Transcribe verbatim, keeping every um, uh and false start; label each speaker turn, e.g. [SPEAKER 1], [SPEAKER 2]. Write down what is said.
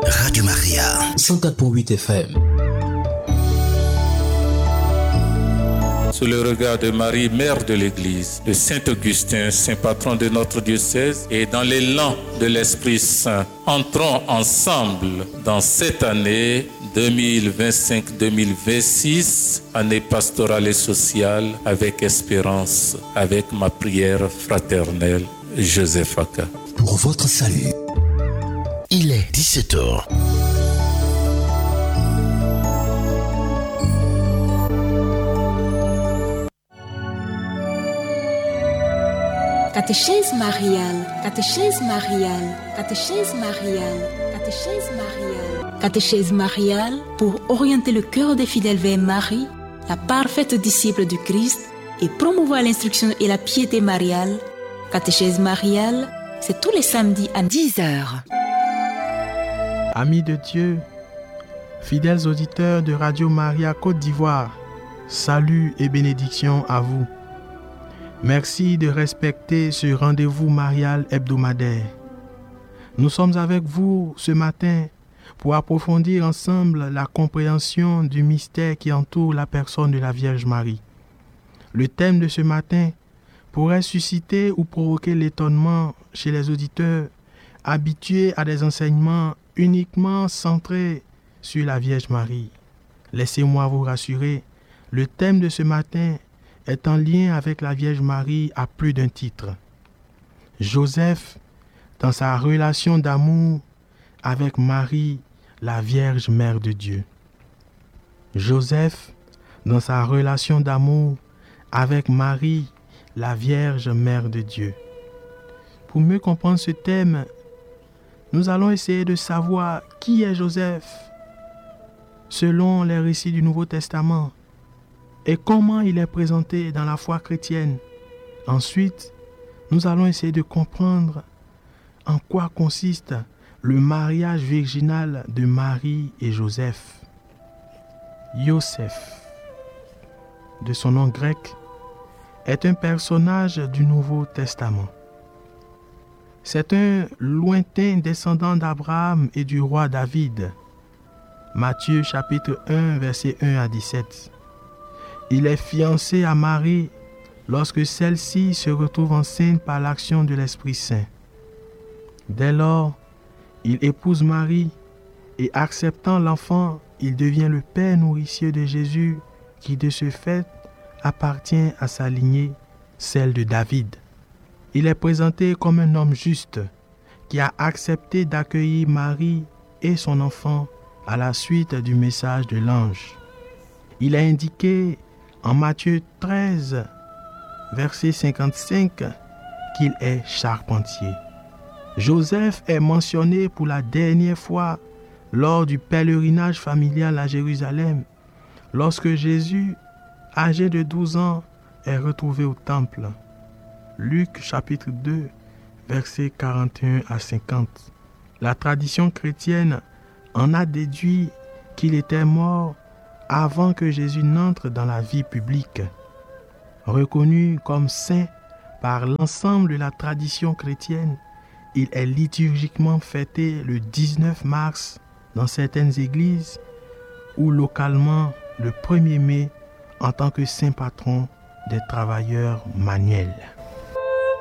[SPEAKER 1] Radio Maria, cent quatre virgule huit F M.
[SPEAKER 2] Sous le regard de Marie, mère de l'Église, de Saint-Augustin, saint patron de notre diocèse, et dans l'élan de l'Esprit Saint, entrons ensemble dans cette année deux mille vingt-cinq deux mille vingt-six, année pastorale et sociale, avec espérance, avec ma prière fraternelle, Joseph Aka.
[SPEAKER 1] Pour votre salut, il est dix-sept heures.
[SPEAKER 3] Catéchèse mariale, catéchèse mariale, catéchèse mariale, catéchèse mariale. Catéchèse mariale pour orienter le cœur des fidèles vers Marie, la parfaite disciple du Christ, et promouvoir l'instruction et la piété mariale. Catéchèse mariale, c'est tous les samedis à dix heures.
[SPEAKER 4] Amis de Dieu, fidèles auditeurs de Radio Maria Côte d'Ivoire, salut et bénédiction à vous. Merci de respecter ce rendez-vous marial hebdomadaire. Nous sommes avec vous ce matin pour approfondir ensemble la compréhension du mystère qui entoure la personne de la Vierge Marie. Le thème de ce matin pourrait susciter ou provoquer l'étonnement chez les auditeurs habitués à des enseignements uniquement centrés sur la Vierge Marie. Laissez-moi vous rassurer, le thème de ce matin est en lien avec la Vierge Marie à plus d'un titre. Joseph, dans sa relation d'amour avec Marie, la Vierge Mère de Dieu. Joseph, dans sa relation d'amour avec Marie, la Vierge Mère de Dieu. Pour mieux comprendre ce thème, nous allons essayer de savoir qui est Joseph, selon les récits du Nouveau Testament, et comment il est présenté dans la foi chrétienne. Ensuite, nous allons essayer de comprendre en quoi consiste le mariage virginal de Marie et Joseph. Yosef, de son nom grec, est un personnage du Nouveau Testament. C'est un lointain descendant d'Abraham et du roi David. Matthieu chapitre un, versets un à dix-sept. Il est fiancé à Marie lorsque celle-ci se retrouve enceinte par l'action de l'Esprit Saint. Dès lors, il épouse Marie et acceptant l'enfant, il devient le père nourricier de Jésus qui de ce fait appartient à sa lignée, celle de David. Il est présenté comme un homme juste qui a accepté d'accueillir Marie et son enfant à la suite du message de l'ange. Il est indiqué en Matthieu treize, verset cinquante-cinq, qu'il est charpentier. Joseph est mentionné pour la dernière fois lors du pèlerinage familial à Jérusalem, lorsque Jésus, âgé de douze ans, est retrouvé au temple. Luc chapitre deux, versets quarante et un à cinquante. La tradition chrétienne en a déduit qu'il était mort avant que Jésus n'entre dans la vie publique. Reconnu comme saint par l'ensemble de la tradition chrétienne, il est liturgiquement fêté le dix-neuf mars dans certaines églises ou localement le premier mai en tant que saint patron des travailleurs manuels.